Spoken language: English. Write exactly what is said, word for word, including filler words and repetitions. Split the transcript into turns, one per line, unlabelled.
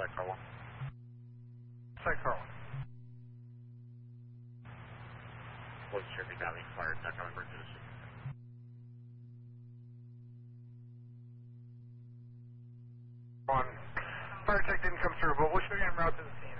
Sidecar one.
Sidecar one.
Voice checking now, expired, not coming emergency.
One. Fire check didn't come through, but we'll show you en route to the scene.